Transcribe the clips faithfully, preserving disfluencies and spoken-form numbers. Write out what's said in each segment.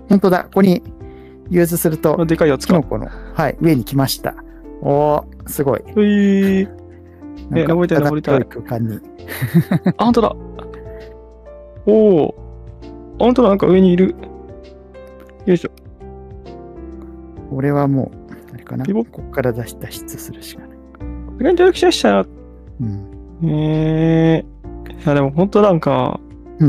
本当だ。ここにユーズすると、 でかいやつか。 キノコの、はい、上に来ました。おー、すごい。 ういー。え、登りたい、登りたい。 空間に。 あ、本当だ。おお。本当だ、なんか上にいる。よいしょ。 俺はもう、あれかな。ここから脱出脱出するしかない。 意外と役者した。 うん。 えー。いや、でも本当なんか。 うん。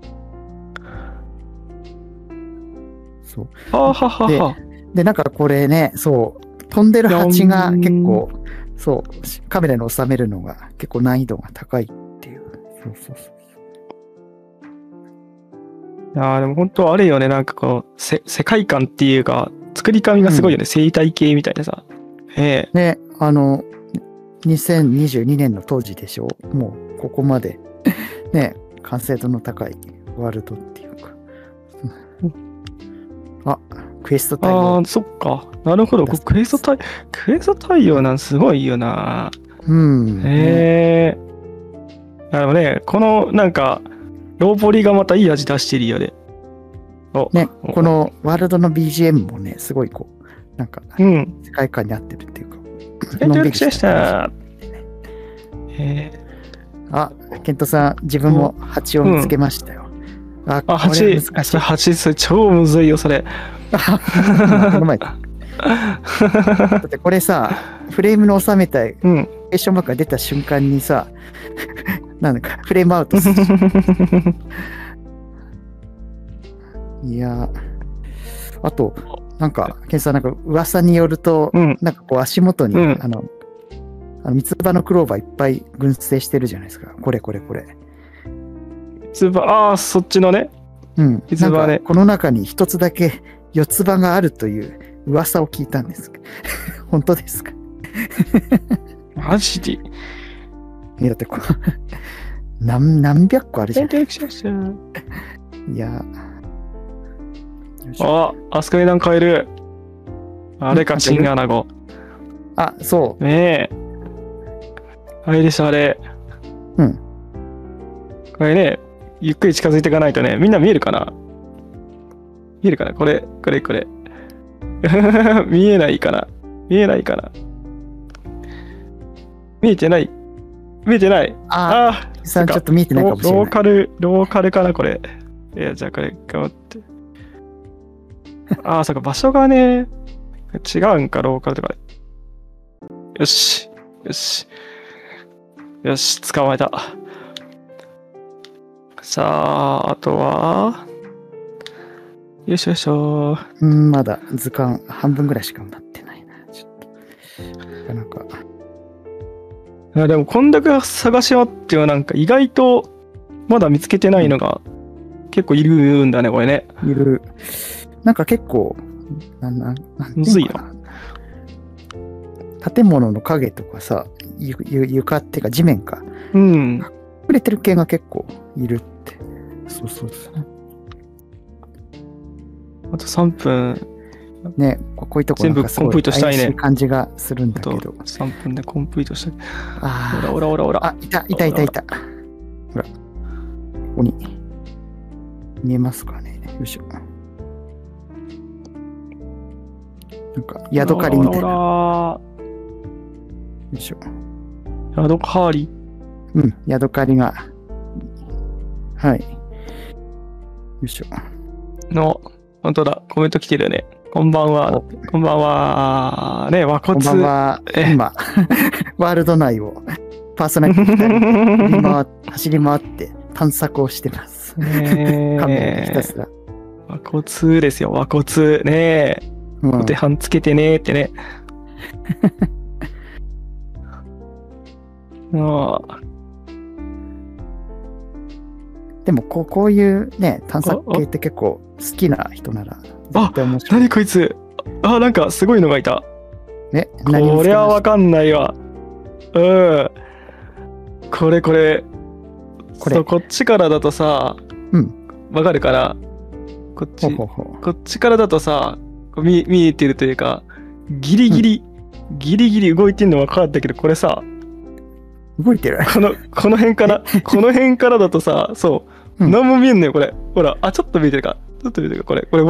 そう。 はははは。 で、なんかこれね、そう、飛んでる蜂が結構、そう、カメラに収めるのが結構難易度が高いっていう。そうそうそう。 いやーでも本当あれよね、なんかこう、せ世界観っていうか、作り込みがすごいよね、うん、生態系みたいなさ。ええー、ね、あの、にせんにじゅうにねんの当時でしょ、もうここまで、ね、完成度の高いワールドっていうか。あ、クエスト対応。 ああ、そっか。なるほど。クエスト対、クエスト対応なんすごいよな。 うん。 へえー。あのね、このなんか、ローポリがまたいい味出してるよね。 ね、このワールドの ビージーエム もね、すごいこう、なんか、世界観に合ってるっていうか。 え、協力しました。へー。あ、ケントさん、自分も蜂を見つけましたよ。 うん、あ、これ難しい。蜂、それ超むずいよ、それ。 この前。だってこれさ、フレームの収めたい、クエスチョンマークが出た瞬間にさ、なんだかフレームアウトする。いやあと、なんか、ケンさん、なんか噂によると、うん、なんかこう足元に、うん、あの、あの三つ葉のクローバーいっぱい群生してるじゃないですか。これこれこれ。 三つ葉、ああ、そっちのね。 うん。三つ葉ね。この中に一つだけ四つ葉があるという噂を聞いたんです。本当ですか？ マジで？ いや、だってこう何、何百個あるじゃん。いや。 あ、あそこになんかいる。あれか、チンアナゴ。 あ、そう。 ねえ。あれでしょ、あれ。 うん。 これね、ゆっくり近づいていかないとね、みんな見えるかな？見えるかな？これ、これ、これ。見えないかな？見えないかな？見えてない？見えてない？ ああ、さんちょっと見えてないかもしれない。 ローカル、ローカルかな、これ。いや、じゃあこれ、頑張って。ああ、そうか、場所がね、違うんか、ローカルとかで。よし、よし。よし、捕まえた。さあ、あとは、よいしょよいしょ。 うん、まだ図鑑半分ぐらいしかなってないな。ちょっと、なかなか。 いや、でも、こんだけ探し合っては、なんか意外と、まだ見つけてないのが、結構いるんだね、これね。 いる。なんか結構、なんなん、なんむずいよ。 建物の影とかさ、ゆゆ床っていうか地面か。 うん。 隠れてる系が結構いるって。そうそうそう。 あとさんぷん。 ね、こういうとこ全部コンプリートしたいね。 怪しい感じがするんだけど。 さんぷんでコンプリートしたい。 ああ。おらおらおらおら。 あ、いた、いたいたいた。ほら。ここに。見えますかね。よいしょ。なんか、ヤドカリみたいな。よいしょ。 ヤドカリ？ うん、ヤドカリが。はい。よいしょ。 の、本当だ、コメント来てるよね。こんばんは。こんばんは。ね、和骨。 こんばんは。今、ワールド内をパーソナリティふたり回走り回って探索をしてます。 ねカメラでひたすら。 和骨ですよ、和骨。ねえ。お手半つけてねーってね。ああ。 でもこう、こういうね、探索系って結構好きな人なら絶対面白い。 あ、何こいつ。あ、なんかすごいのがいた。 ね、 これはわかんないわ。うん。これこれ。これ。そう、こっちからだとさ、 うん。 わかるから。こっち。 ほうほうほう。 こっちからだとさ、見, 見えてるというか、ギリギリ、うん、ギリギリ動いてんの分かったけど、これさ、 動いてるこの、この辺から、この辺からだとさ、そう、うん、何も見えんのよ、これ。ほら、あ、ちょっと見えてるか。ちょっと見えてるか、これ。これ